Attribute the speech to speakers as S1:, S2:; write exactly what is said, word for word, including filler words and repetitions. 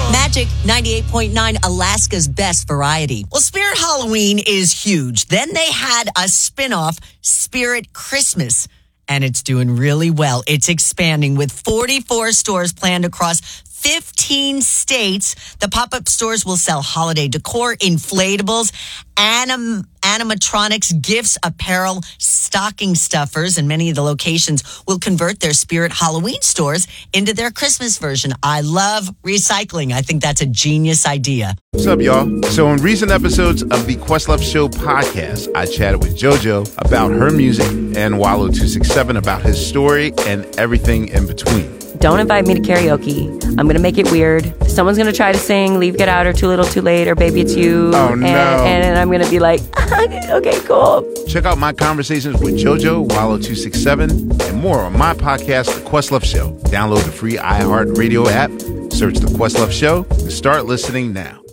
S1: Magic ninety-eight point nine, Alaska's best variety. Well, Spirit Halloween is huge. Then they had a spinoff, Spirit Christmas, and it's doing really well. It's expanding with forty-four stores planned across fifteen states. The pop-up stores will sell holiday decor, inflatables, anim- animatronics, gifts, apparel, stocking stuffers, and many of the locations will convert their Spirit Halloween stores into their Christmas version. I love recycling. I think that's a genius idea.
S2: What's up, y'all? So in recent episodes of the Questlove Show podcast, I chatted with JoJo about her music and Wallow two sixty-seven about his story and everything in between.
S3: Don't invite me to karaoke. I'm going to make it weird. Someone's going to try to sing Leave, Get Out, or Too Little, Too Late, or Baby It's You.
S2: Oh, no.
S3: And, and I'm going to be like, okay, cool.
S2: Check out my conversations with JoJo, Wallow two sixty-seven, and more on my podcast, The Questlove Show. Download the free iHeartRadio app, search The Questlove Show, and start listening now.